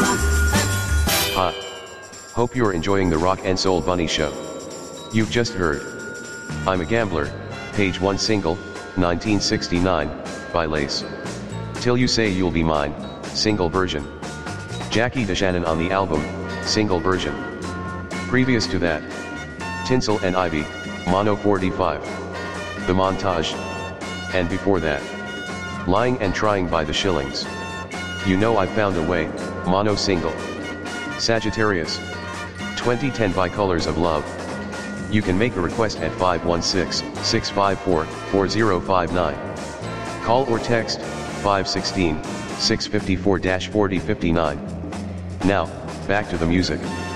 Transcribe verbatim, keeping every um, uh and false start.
Hi. Hope you're enjoying the Rock and Soul Bunny Show. You've just heard I'm a Gambler, page one single, nineteen sixty-nine, by Lace. Till You Say You'll Be Mine, single version. Jackie DeShannon on the album, single version. Previous to that, Tinsel and Ivy, Mono forty-five. The Montage. And before that, Lying and Trying by the Shillings. You Know I Found a Way, Mono single. Sagittarius. twenty ten by Colors of Love. You can make a request at five one six, six five four, four zero five nine. Call or text, five one six, six five four, four zero five nine. Now, back to the music.